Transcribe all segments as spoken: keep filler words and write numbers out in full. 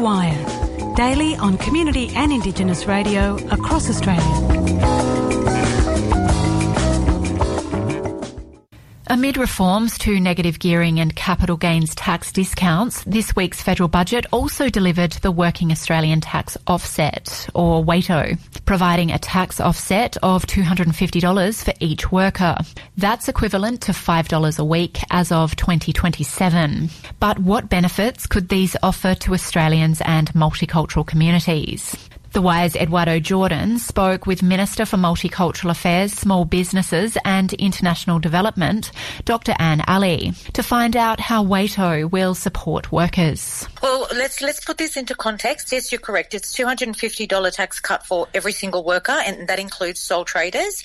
Wire, daily on community and Indigenous radio across Australia. Amid reforms to negative gearing and capital gains tax discounts, this week's federal budget also delivered the Working Australian Tax Offset, or WATO, providing a tax offset of two hundred fifty dollars for each worker. That's equivalent to five dollars a week as of twenty twenty-seven. But what benefits could these offer to Australians and multicultural communities? The Wire's Eduardo Jordan spoke with Minister for Multicultural Affairs, Small Businesses and International Development, Doctor Anne Ali, to find out how WATO will support workers. Well, let's let's put this into context. Yes, you're correct. It's two hundred fifty dollars tax cut for every single worker, and that includes sole traders.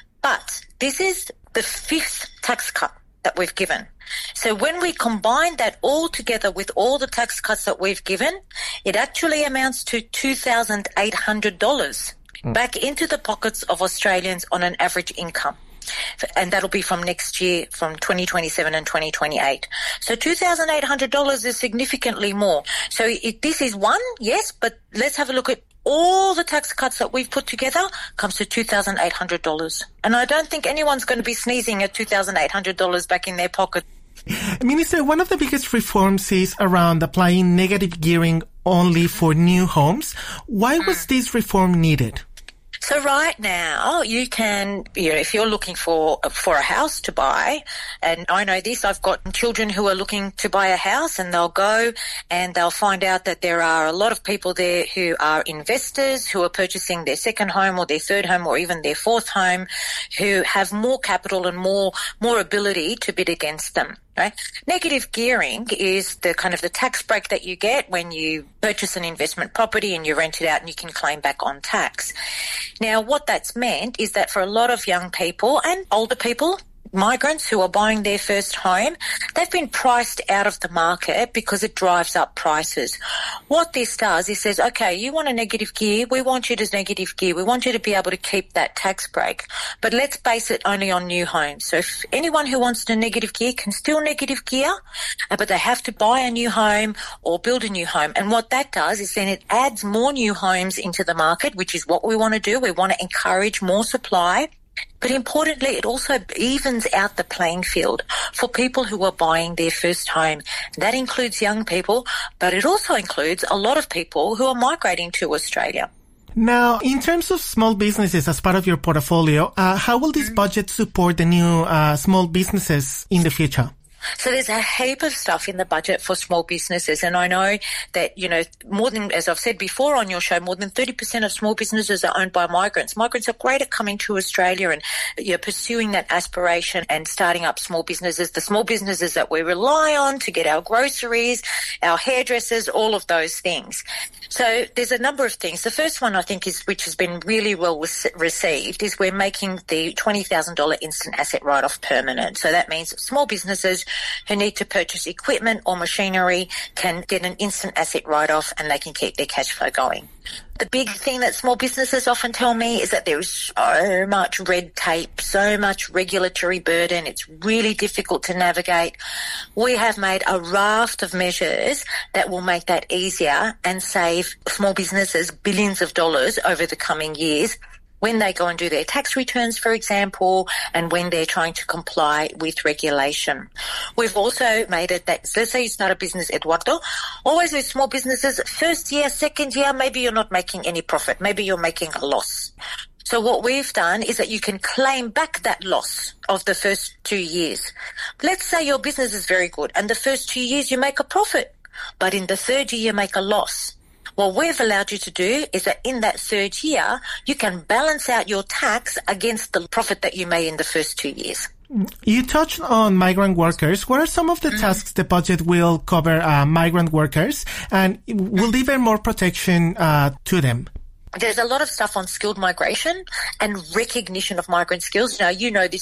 But this is the fifth tax cut that we've given. So when we combine that all together with all the tax cuts that we've given, it actually amounts to two thousand eight hundred dollars mm. back into the pockets of Australians on an average income. And that'll be from next year, from twenty twenty-seven and twenty twenty-eight. So two thousand eight hundred dollars is significantly more. So it, this is one, yes, but let's have a look at all the tax cuts that we've put together comes to two thousand eight hundred dollars. And I don't think anyone's going to be sneezing at two thousand eight hundred dollars back in their pocket. Minister, one of the biggest reforms is around applying negative gearing only for new homes. Why was this reform needed? So right now, you can, you know, if you're looking for for a house to buy, and I know this, I've got children who are looking to buy a house, and they'll go and they'll find out that there are a lot of people there who are investors who are purchasing their second home or their third home or even their fourth home, who have more capital and more more ability to bid against them. Right? Negative gearing is the kind of the tax break that you get when you purchase an investment property and you rent it out and you can claim back on tax. Now, what that's meant is that for a lot of young people and older people, migrants who are buying their first home, they've been priced out of the market because it drives up prices. What this does is says, okay, you want a negative gear, we want you to negative gear, we want you to be able to keep that tax break, but let's base it only on new homes. So if anyone who wants to negative gear can still negative gear, but they have to buy a new home or build a new home. And what that does is then it adds more new homes into the market, which is what we want to do. We want to encourage more supply. But importantly, it also evens out the playing field for people who are buying their first home. That includes young people, but it also includes a lot of people who are migrating to Australia. Now, in terms of small businesses as part of your portfolio, uh, how will this budget support the new uh, small businesses in the future? So there's a heap of stuff in the budget for small businesses, and I know that, you know, more than, as I've said before on your show, more than thirty percent of small businesses are owned by migrants. Migrants are great at coming to Australia and, you know, pursuing that aspiration and starting up small businesses, the small businesses that we rely on to get our groceries, our hairdressers, all of those things. So there's a number of things. The first one, I think, is, which has been really well received, is we're making the twenty thousand dollars instant asset write-off permanent. So that means small businesses who need to purchase equipment or machinery can get an instant asset write-off and they can keep their cash flow going. The big thing that small businesses often tell me is that there is so much red tape, so much regulatory burden. It's really difficult to navigate. We have made a raft of measures that will make that easier and save small businesses billions of dollars over the coming years when they go and do their tax returns, for example, and when they're trying to comply with regulation. We've also made it that, let's say you start a business, Eduardo, always with small businesses, first year, second year, maybe you're not making any profit. Maybe you're making a loss. So what we've done is that you can claim back that loss of the first two years. Let's say your business is very good and the first two years you make a profit, but in the third year you make a loss. What we've allowed you to do is that in that third year, you can balance out your tax against the profit that you made in the first two years. You touched on migrant workers. What are some of the mm. tasks the budget will cover uh, migrant workers, and will deliver more protection uh, to them? There's a lot of stuff on skilled migration and recognition of migrant skills. Now, you know this is a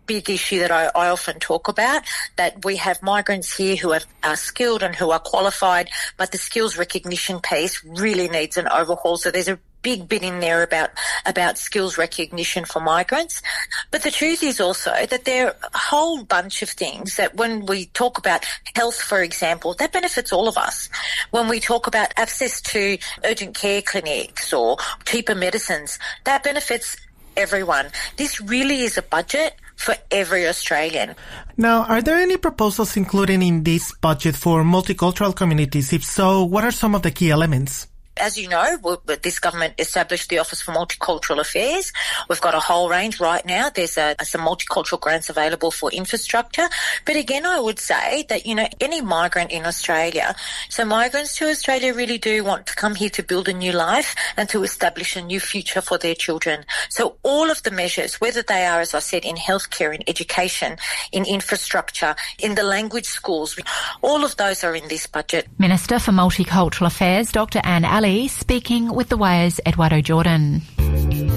big issue that I, I often talk about, that we have migrants here who are, are skilled and who are qualified, but the skills recognition piece really needs an overhaul. So there's a big bit in there about about skills recognition for migrants. But the truth is also that there are a whole bunch of things that when we talk about health, for example, that benefits all of us. When we talk about access to urgent care clinics or cheaper medicines, that benefits everyone. This really is a budget for every Australian. Now, are there any proposals included in this budget for multicultural communities? If so, what are some of the key elements? As you know, this government established the Office for Multicultural Affairs. We've got a whole range right now. There's a, some multicultural grants available for infrastructure. But again, I would say that, you know, any migrant in Australia, so migrants to Australia really do want to come here to build a new life and to establish a new future for their children. So all of the measures, whether they are, as I said, in healthcare, in education, in infrastructure, in the language schools, all of those are in this budget. Minister for Multicultural Affairs, Doctor Anne Alley, speaking with the Wire's Eduardo Jordan.